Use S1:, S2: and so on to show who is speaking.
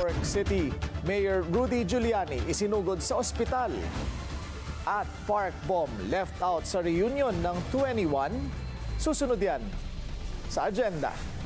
S1: York City, Mayor Rudy Giuliani isinugod sa ospital. At park bomb left out sa reunion ng 21. Susunod yan sa agenda.